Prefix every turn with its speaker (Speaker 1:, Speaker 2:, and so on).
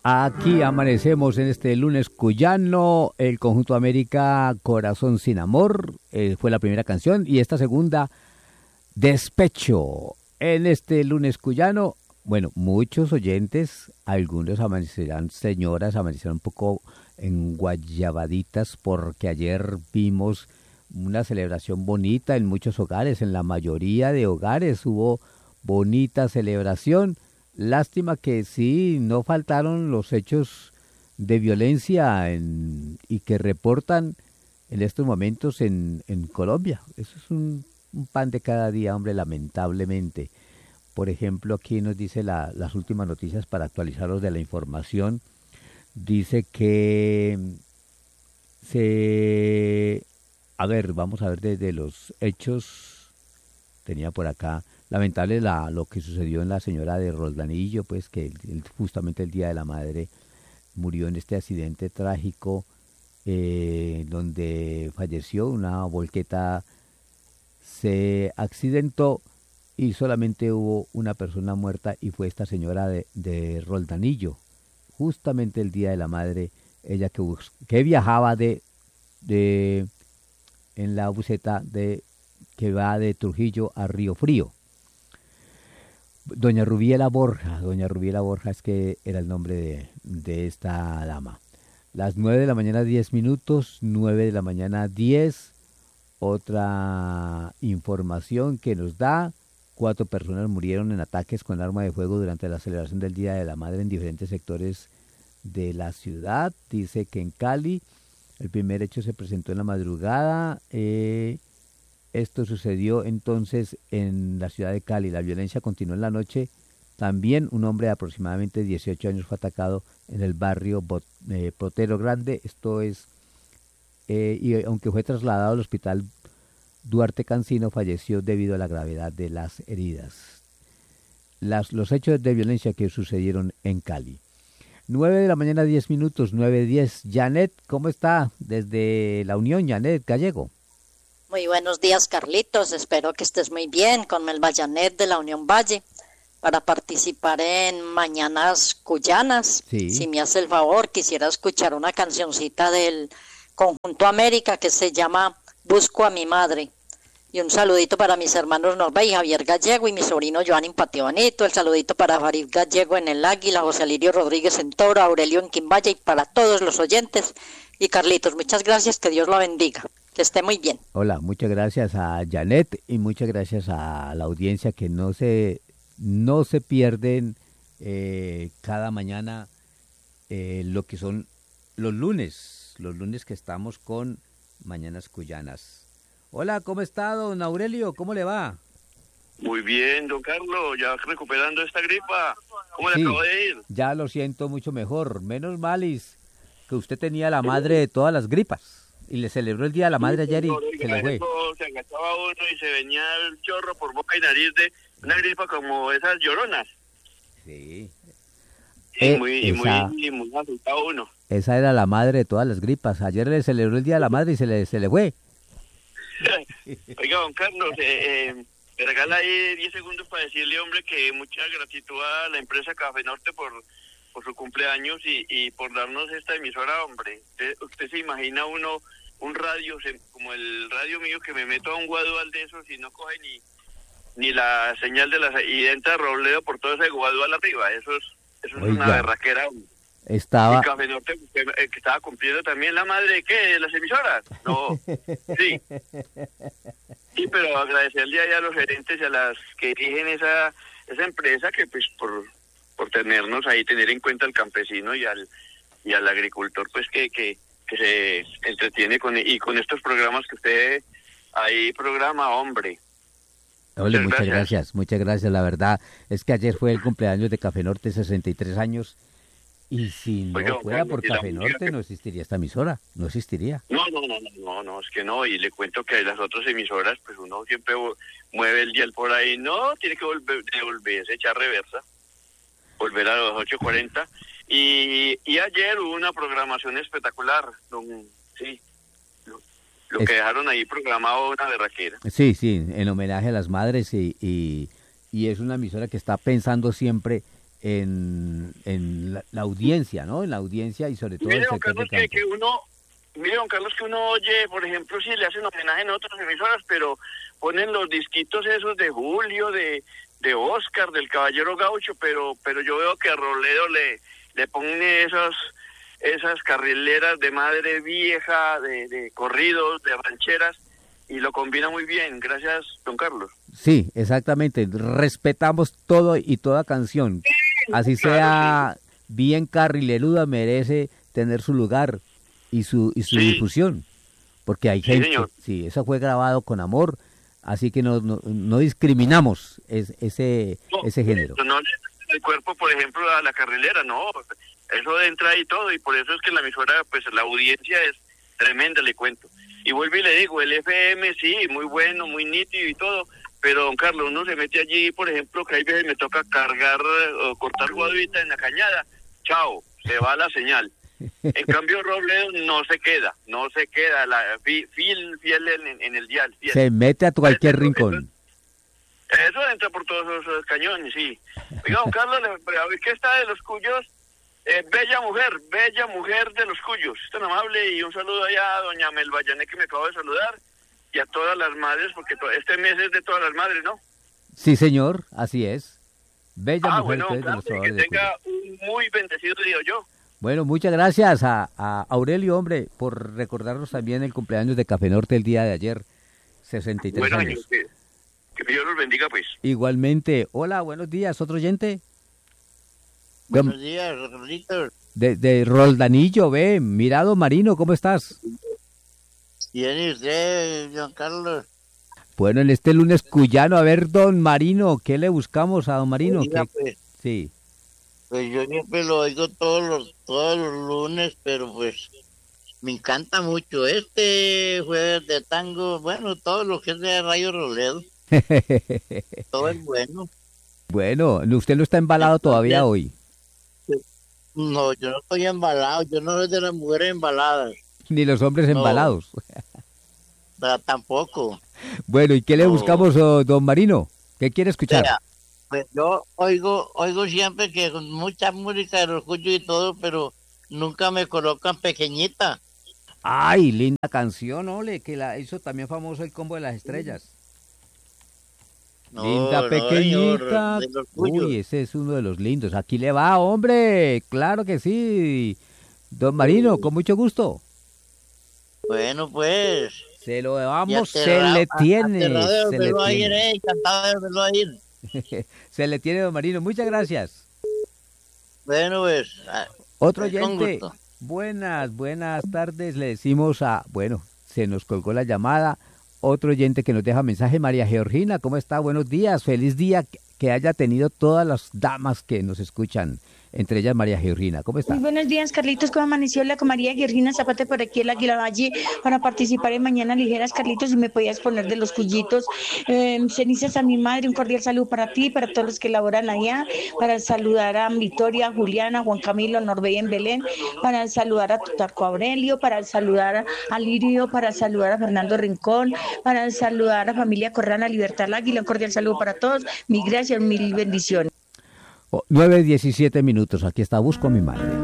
Speaker 1: Aquí amanecemos en este lunes cuyano, el conjunto América, Corazón sin Amor, fue la primera canción, y esta segunda, Despecho. En este lunes cuyano, bueno, muchos oyentes, algunos amanecerán, señoras, amanecerán un poco enguayabaditas, porque ayer vimos una celebración bonita en muchos hogares, en la mayoría de hogares hubo bonita celebración. Lástima que sí, no faltaron los hechos de violencia y que reportan en estos momentos en Colombia. Eso es un pan de cada día, hombre, lamentablemente. Por ejemplo, aquí nos dice las últimas noticias para actualizarlos de la información. Dice que a ver, vamos a ver desde los hechos, tenía por acá. Lamentable lo que sucedió en la señora de Roldanillo, pues que justamente el Día de la Madre murió en este accidente trágico donde falleció. Una volqueta se accidentó y solamente hubo una persona muerta, y fue esta señora de Roldanillo. Justamente el Día de la Madre, ella que viajaba en la buseta que va de Trujillo a Río Frío. Doña Rubiela Borja es que era el nombre de esta dama. Las 9 de la mañana 10 minutos, 9 de la mañana 10, otra información que nos da: 4 personas murieron en ataques con arma de fuego durante la celebración del Día de la Madre en diferentes sectores de la ciudad. Dice que en Cali el primer hecho se presentó en la madrugada. Esto sucedió entonces en la ciudad de Cali. La violencia continuó en la noche. También un hombre de aproximadamente 18 años fue atacado en el barrio Potero Grande. Esto es, y aunque fue trasladado al hospital Duarte Cancino, falleció debido a la gravedad de las heridas. Los hechos de violencia que sucedieron en Cali. 9 de la mañana 10 minutos, 9:10. Janet, ¿cómo está? Desde la Unión, Janet Gallego.
Speaker 2: Muy buenos días, Carlitos. Espero que estés muy bien. Con Melba Janet de la Unión Valle para participar en Mañanas Cuyanas.
Speaker 1: Sí.
Speaker 2: Si me hace el favor, quisiera escuchar una cancioncita del conjunto América que se llama Busco a mi madre. Y un saludito para mis hermanos Norba y Javier Gallego y mi sobrino Joan Impatibonito. El saludito para Farid Gallego en el Águila, José Alirio Rodríguez en Toro, Aurelio en Quimbaya, y para todos los oyentes. Y Carlitos, muchas gracias, que Dios lo bendiga. Que esté muy bien.
Speaker 1: Hola, muchas gracias a Janet y muchas gracias a la audiencia que no se pierden cada mañana lo que son los lunes que estamos con Mañanas Cuyanas. Hola, ¿cómo está, don Aurelio? ¿Cómo le va?
Speaker 3: Muy bien, don Carlos, ya recuperando esta gripa. ¿Cómo le acabo de ir?
Speaker 1: Ya lo siento mucho mejor. Menos mal que usted tenía la madre de todas las gripas. Y le celebró el Día de la Madre ayer y se le fue.
Speaker 3: Se agachaba uno y se venía el chorro por boca y nariz de una gripa como esas lloronas.
Speaker 1: Sí.
Speaker 3: Muy asustado uno.
Speaker 1: Esa era la madre de todas las gripas. Ayer le celebró el Día de la Madre y se le fue.
Speaker 3: Oiga, don Carlos, me regala ahí 10 segundos para decirle, hombre, que mucha gratitud a la empresa Café Norte por su cumpleaños y por darnos esta emisora, hombre. Usted se imagina un radio, como el radio mío, que me meto a un guadual de esos y no coge ni la señal y entra Robledo por todo ese guadual arriba. Eso es una berraquera.
Speaker 1: Estaba...
Speaker 3: Y Café Norte, que estaba cumpliendo también la madre de, ¿qué? ¿De las emisoras? No, sí. Sí, pero agradecerle a los gerentes y a las que dirigen esa empresa, que pues por tenernos ahí, tener en cuenta al campesino y al agricultor, pues que se entretiene con estos programas que usted ahí programa, hombre.
Speaker 1: Ole, muchas gracias. La verdad es que ayer fue el cumpleaños de Café Norte, 63 años, y si no fuera por Café Norte no existiría esta emisora, no existiría.
Speaker 3: No, es que no, y le cuento que las otras emisoras, pues uno siempre mueve el dial por ahí, no, tiene que devolverse, echar reversa, volver a los 8:40, y ayer hubo una programación espectacular, sí, lo que dejaron ahí programado, una berraquera.
Speaker 1: Sí, en homenaje a las madres, y es una emisora que está pensando siempre en la audiencia, ¿no? En la audiencia y sobre todo en
Speaker 3: Mire,
Speaker 1: el
Speaker 3: don
Speaker 1: sector
Speaker 3: Carlos,
Speaker 1: del campo.
Speaker 3: mire, don Carlos, que uno oye, por ejemplo, si le hacen homenaje en otras emisoras, pero ponen los disquitos esos de Julio, de Oscar, del Caballero Gaucho, pero yo veo que a Robledo le ponen esas carrileras de madre vieja, de corridos, de rancheras, y lo combina muy bien. Gracias, don Carlos.
Speaker 1: Sí, exactamente. Respetamos todo y toda canción. Así
Speaker 3: claro,
Speaker 1: sea bien carrileruda, merece tener su lugar y su
Speaker 3: Sí.
Speaker 1: difusión. Porque hay
Speaker 3: Sí,
Speaker 1: gente,
Speaker 3: señor.
Speaker 1: sí, eso fue grabado con amor, así que no discriminamos ese género.
Speaker 3: No el cuerpo, por ejemplo, a la carrilera, no. Eso entra ahí todo, y por eso es que en la emisora, pues la audiencia es tremenda, le cuento. Y vuelvo y le digo, el FM sí, muy bueno, muy nítido y todo, pero don Carlos, uno se mete allí, por ejemplo, que hay veces me toca cargar o cortar guaduita en la cañada, chao, se va la señal. En cambio, Robledo no se queda, fiel en el dial. Fiel.
Speaker 1: Se mete a cualquier
Speaker 3: Eso-
Speaker 1: rincón.
Speaker 3: Eso entra por todos esos cañones, sí. Oiga, don Carlos, a ver qué está de los Cuyos. Bella mujer de los Cuyos. Es tan amable, y un saludo allá a doña Melvayané, que me acabo de saludar, y a todas las madres, porque este mes es de todas las madres, ¿no?
Speaker 1: Sí, señor, así es. Bella mujer
Speaker 3: Bueno,
Speaker 1: usted de
Speaker 3: claro,
Speaker 1: los
Speaker 3: que
Speaker 1: trovadores de
Speaker 3: tenga
Speaker 1: Cuyo.
Speaker 3: un muy bendecido día yo.
Speaker 1: Bueno, muchas gracias a Aurelio, hombre, por recordarnos también el cumpleaños de Café Norte el día de ayer, 63
Speaker 3: Bueno,
Speaker 1: años.
Speaker 3: que Dios los bendiga, pues.
Speaker 1: Igualmente, hola, buenos días, ¿otro oyente?
Speaker 4: Buenos días, Carlitos.
Speaker 1: De Roldanillo, ve, Mirado Marino, ¿cómo estás?
Speaker 4: Bien, ¿y usted, don Carlos?
Speaker 1: Bueno, en este lunes cuyano, a ver, don Marino, ¿qué le buscamos a don Marino?
Speaker 4: Oiga,
Speaker 1: ¿Qué- Sí,
Speaker 4: pues yo siempre lo oigo todos los lunes, pero pues me encanta mucho este jueves de tango, bueno, todo lo que es de Rayo Robledo, todo es bueno.
Speaker 1: bueno, usted no está embalado todavía hoy,
Speaker 4: No, yo no estoy embalado, yo no soy de las mujeres embaladas,
Speaker 1: ni los hombres
Speaker 4: No.
Speaker 1: embalados.
Speaker 4: pero tampoco.
Speaker 1: Bueno, ¿y qué le
Speaker 4: No.
Speaker 1: buscamos, don Marino? ¿Qué quiere escuchar?
Speaker 4: Vea, pues yo oigo siempre que con mucha música de los Cuyos y todo, pero nunca me colocan pequeñita.
Speaker 1: Ay, linda canción, ole, que la hizo también famoso el Combo de las Estrellas.
Speaker 4: No,
Speaker 1: Linda
Speaker 4: no,
Speaker 1: pequeñita.
Speaker 4: señor, de los Cuyos.
Speaker 1: Uy, ese es uno de los lindos. Aquí le va, hombre. Claro que sí. Don Marino, con mucho gusto.
Speaker 4: Bueno, pues.
Speaker 1: Se lo
Speaker 4: y
Speaker 1: damos, se
Speaker 4: aterrado-
Speaker 1: le tiene.
Speaker 4: aterrado de
Speaker 1: Se le
Speaker 4: verlo a ir,
Speaker 1: tiene.
Speaker 4: encantado de verlo a ir.
Speaker 1: Se le tiene, don Marino. Muchas gracias.
Speaker 4: Bueno, pues.
Speaker 1: Otro
Speaker 4: con
Speaker 1: oyente.
Speaker 4: gusto.
Speaker 1: Buenas tardes. Le decimos bueno, se nos colgó la llamada. Otro oyente que nos deja mensaje, María Georgina, ¿cómo está? Buenos días, feliz día que haya tenido todas las damas que nos escuchan, entre ellas María Georgina, ¿cómo está?
Speaker 5: Muy buenos días, Carlitos. ¿Cómo amaneció la con María Georgina Zapata por aquí, el Águila Valle, para participar en Mañana Ligeras? Carlitos, si me podías poner de los Cuyitos. Cenizas a mi madre, un cordial saludo para ti, para todos los que laboran allá, para saludar a Victoria, Juliana, Juan Camilo, Norbey en Belén, para saludar a Tutarco Aurelio, para saludar a Lirio, para saludar a Fernando Rincón, para saludar a familia Corrana, Libertad al Águila, un cordial saludo para todos. Mil gracias, mil bendiciones.
Speaker 1: 9:17 minutos, aquí está, busco a mi madre.